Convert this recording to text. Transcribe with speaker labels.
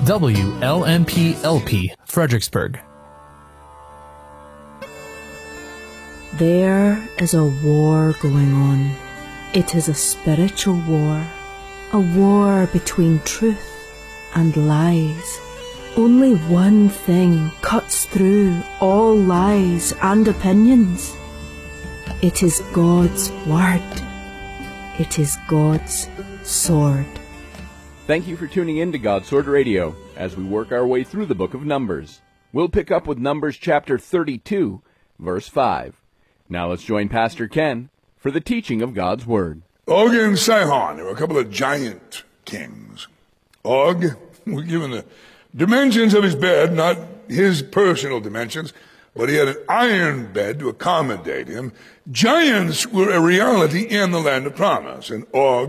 Speaker 1: WLMP-LP, Fredericksburg.
Speaker 2: There is a war going on. It is a spiritual war. A war between truth and lies. Only one thing cuts through all lies and opinions. It is God's Word. It is God's sword.
Speaker 3: Thank you for tuning in to God's Sword Radio as we work our way through the book of Numbers. We'll pick up with Numbers chapter 32, verse 5. Now let's join Pastor Ken for the teaching of God's Word.
Speaker 4: Og and Sihon, there were a couple of giant kings. Og, we're given the dimensions of his bed, not his personal dimensions, but he had an iron bed to accommodate him. Giants were a reality in the land of promise, and Og